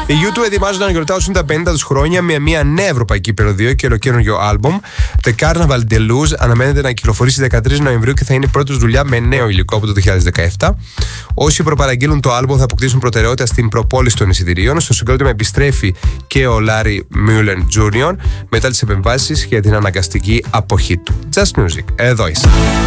Οι U2 ετοιμάζονται να γιορτάσουν τα 50 τους χρόνια με μια νέα ευρωπαϊκή περιοδία και ολοκαίρινο άλμπομ. The Carnaval de Luz αναμένεται να κυκλοφορήσει 13 Νοεμβρίου και θα είναι η πρώτη τους δουλειά με νέο υλικό από το 2017. Όσοι προπαραγγείλουν το άλμπομ θα αποκτήσουν προτεραιότητα στην προπόληση των εισιτηρίων. Στο συγκρότημα επιστρέφει και ο Λάρι Μιούλεν Τζούνιον μετά τις επεμβάσεις για την αναγκαστική αποχή του. Just Music, εδώ είσαι.